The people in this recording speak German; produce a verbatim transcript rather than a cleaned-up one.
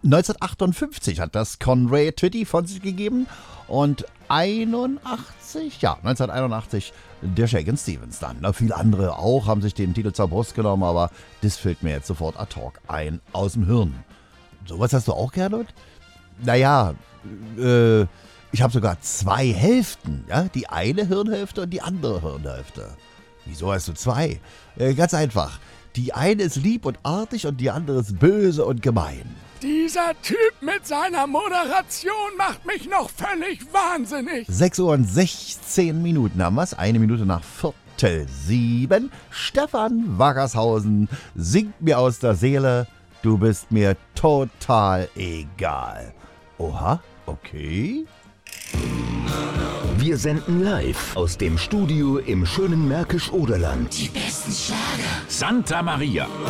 neunzehnhundertachtundfünfzig hat das Conway Twitty von sich gegeben und einundachtzig, ja, neunzehnhunderteinundachtzig der Shakin' Stevens dann. Na, viele andere auch haben sich den Titel zur Brust genommen, aber das fällt mir jetzt sofort ad hoc ein aus dem Hirn. Sowas hast du auch, Gernot? Naja, äh, ich habe sogar zwei Hälften, ja, die eine Hirnhälfte und die andere Hirnhälfte. Wieso hast du zwei? Äh, ganz einfach. Die eine ist lieb und artig und die andere ist böse und gemein. Dieser Typ mit seiner Moderation macht mich noch völlig wahnsinnig. sechs Uhr und sechzehn Minuten haben wir's. Eine Minute nach Viertel sieben. Stefan Wackershausen singt mir aus der Seele, du bist mir total egal. Oha, okay. Wir senden live aus dem Studio im schönen Märkisch-Oderland. Die besten Schlager. Santa Maria.